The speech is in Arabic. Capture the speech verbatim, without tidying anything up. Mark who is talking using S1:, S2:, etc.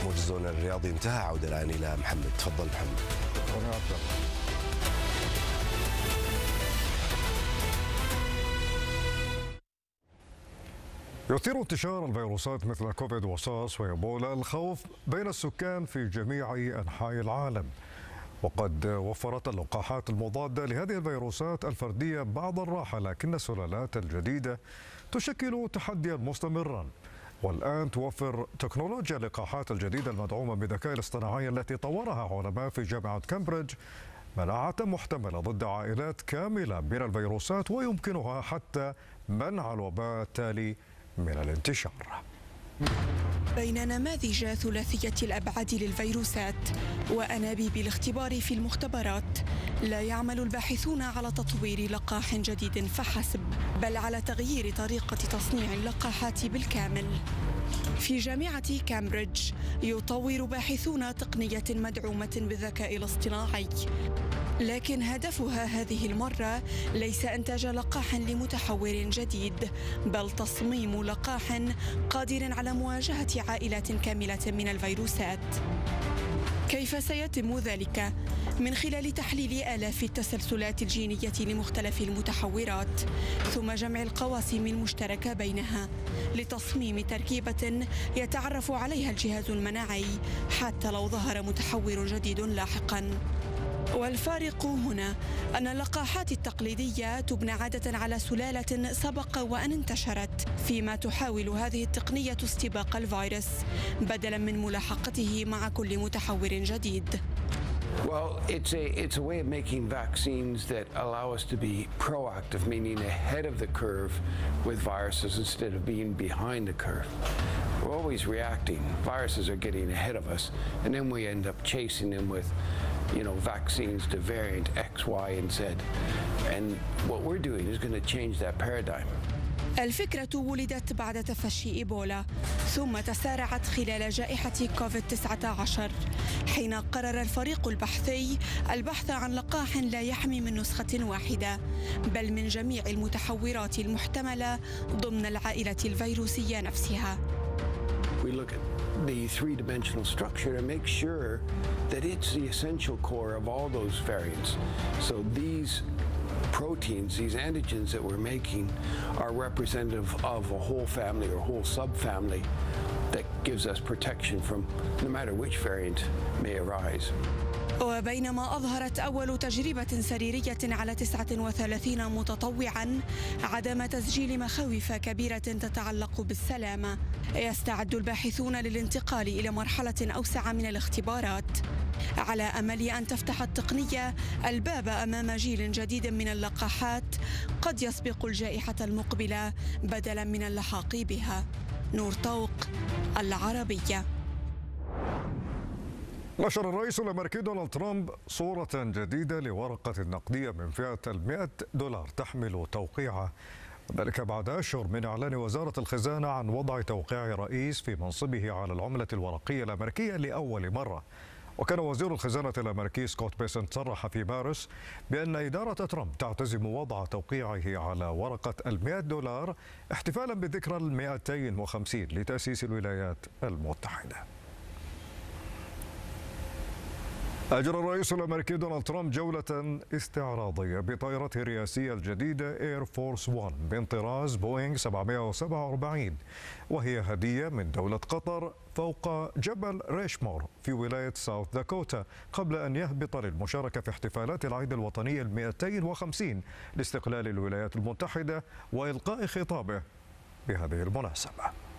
S1: برنامج الزون الرياضي انتهى. عودة الآن إلى محمد. تفضل محمد.
S2: يثير انتشار الفيروسات مثل كوفيد وسارس وإيبولا الخوف بين السكان في جميع أنحاء العالم، وقد وفرت اللقاحات المضادة لهذه الفيروسات الفردية بعض الراحة، لكن السلالات الجديدة تشكل تحديا مستمرا. والآن توفر تكنولوجيا اللقاحات الجديدة المدعومة بالذكاء الاصطناعي التي طورها علماء في جامعة كامبريدج مناعة محتملة ضد عائلات كاملة من الفيروسات، ويمكنها حتى منع الوباء التالي من الانتشار.
S3: بين نماذج ثلاثية الأبعاد للفيروسات وأنابيب الاختبار في المختبرات، لا يعمل الباحثون على تطوير لقاح جديد فحسب، بل على تغيير طريقة تصنيع اللقاحات بالكامل. في جامعة كامبريدج يطور باحثون تقنية مدعومة بالذكاء الاصطناعي، لكن هدفها هذه المرة ليس إنتاج لقاح لمتحور جديد، بل تصميم لقاح قادر على مواجهة عائلات كاملة من الفيروسات. كيف سيتم ذلك؟ من خلال تحليل آلاف التسلسلات الجينية لمختلف المتحورات، ثم جمع القواسم المشتركة بينها لتصميم تركيبة يتعرف عليها الجهاز المناعي حتى لو ظهر متحور جديد لاحقاً. والفارق هنا أن اللقاحات التقليدية تبنى عادة على سلالة سبق وأن انتشرت، فيما تحاول هذه التقنية استباق الفيروس بدلاً من ملاحقته مع كل متحور جديد.
S4: Well, it's a it's a way of making vaccines that allow us to be proactive, meaning ahead of the curve with viruses instead of being behind the curve. We're always reacting. Viruses are getting ahead of us, and then we end up chasing them with, you know, vaccines to variant X, Y, and Z. And what we're doing is going to change that paradigm.
S3: الفكرة ولدت بعد تفشي إيبولا، ثم تسارعت خلال جائحة كوفيد تسعة عشر، حين قرر الفريق البحثي البحث عن لقاح لا يحمي من نسخة واحدة، بل من جميع المتحورات المحتملة ضمن العائلة الفيروسية نفسها.
S4: We look at the three-dimensional structure to make sure that it's the essential core of all those variants. So these proteins, these antigens that we're making are representative of a whole family or whole subfamily that gives us protection from no matter which variant may arise.
S3: وبينما أظهرت أول تجربة سريرية على تسعة وثلاثين متطوعاً عدم تسجيل مخاوف كبيرة تتعلق بالسلامة، يستعد الباحثون للانتقال إلى مرحلة أوسع من الاختبارات، على أمل أن تفتح التقنية الباب أمام جيل جديد من اللقاحات قد يسبق الجائحة المقبلة بدلاً من اللحاق بها. نور طوق، العربية.
S2: نشر الرئيس الأمريكي دونالد ترامب صورة جديدة لورقة نقدية من فئة المئة دولار تحمل توقيعه، ذلك بعد أشهر من إعلان وزارة الخزانة عن وضع توقيع رئيس في منصبه على العملة الورقية الأمريكية لأول مرة. وكان وزير الخزانة الأمريكي سكوت بيسنت صرح في مارس بأن إدارة ترامب تعتزم وضع توقيعه على ورقة المئة دولار احتفالا بذكرى المئتين وخمسين لتأسيس الولايات المتحدة. أجرى الرئيس الأمريكي دونالد ترامب جولة استعراضية بطائرته الرئاسية الجديدة إير فورس واحد من طراز بوينغ سبعمئة وسبعة وأربعين، وهي هدية من دولة قطر فوق جبل ريشمور في ولاية ساوث داكوتا، قبل أن يهبط للمشاركة في احتفالات العيد الوطني المئتين وخمسين لاستقلال الولايات المتحدة وإلقاء خطابه بهذه المناسبة.